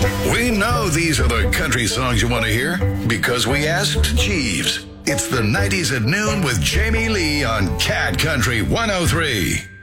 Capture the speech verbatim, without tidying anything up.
We know these are the country songs you want to hear because we asked Jeeves. It's the nineties at noon with Jamie Lee on Cat Country one oh three.